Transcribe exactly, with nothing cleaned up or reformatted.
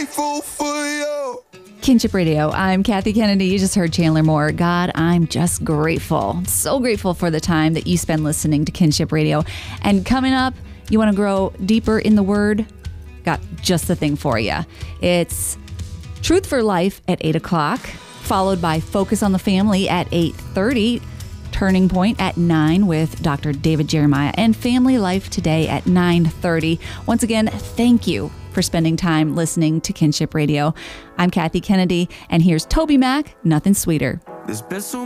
grateful for you. Kinship Radio. I'm Kathy Kennedy. You just heard Chandler Moore. God, I'm just grateful. So grateful for the time that you spend listening to Kinship Radio. And coming up, you want to grow deeper in the Word? Got just the thing for you. It's Truth for Life at eight o'clock, followed by Focus on the Family at eight thirty, Turning Point at nine with Doctor David Jeremiah, and Family Life Today at nine thirty. Once again, thank you for spending time listening to Kinship Radio. I'm Kathy Kennedy, and here's Toby Mac, Nothing Sweeter. There's been so